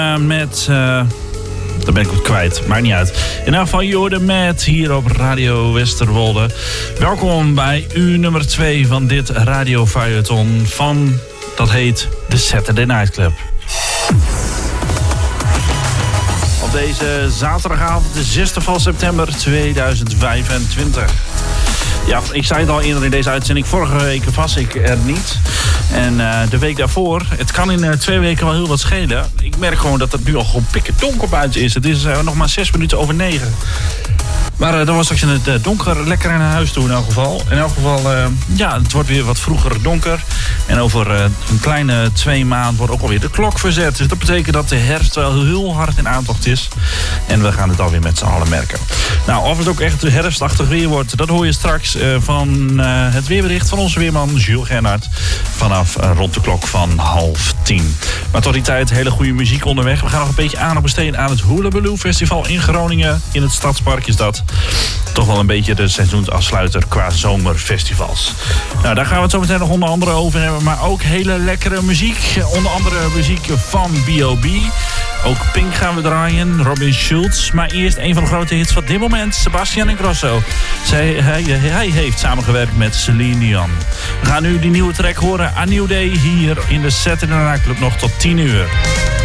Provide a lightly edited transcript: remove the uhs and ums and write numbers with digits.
Dan ben ik het kwijt, maakt niet uit. In ieder geval Jorde met hier op Radio Westerwolde. Welkom bij uur nummer 2 van dit Radio Feuilleton van, dat heet de Saturday Night Club. Op deze zaterdagavond, de 6e van september 2025. Ja, ik zei het al eerder in deze uitzending. Vorige week was ik er niet. En de week daarvoor, het kan in 2 weken wel heel wat schelen. Ik merk gewoon dat het nu al gewoon pikken donker buiten is. Het is nog maar 6 minuten over 9. Maar dan was straks in het donker lekker naar huis toe in elk geval. In elk geval, het wordt weer wat vroeger donker. En over een kleine 2 maanden wordt ook alweer de klok verzet. Dus dat betekent dat de herfst wel heel hard in aantocht is. En we gaan het alweer met z'n allen merken. Nou, of het ook echt herfstachtig weer wordt, dat hoor je straks van het weerbericht van onze weerman Jules Gernhardt. Vanaf rond de klok van 9:30. Maar tot die tijd hele goede muziek onderweg. We gaan nog een beetje aandacht besteden aan het Hullabaloo Festival in Groningen. In het Stadspark is dat. Toch wel een beetje de seizoensafsluiter qua zomerfestivals. Nou, daar gaan we het zo meteen nog onder andere over hebben. Maar ook hele lekkere muziek. Onder andere muziek van B.O.B. Ook Pink gaan we draaien. Robin Schulz. Maar eerst een van de grote hits van dit moment. Sebastian Ingrosso. Hij heeft samengewerkt met Celine Dion. We gaan nu die nieuwe track horen. A New Day hier in de Saturday Night Club nog tot 10 uur.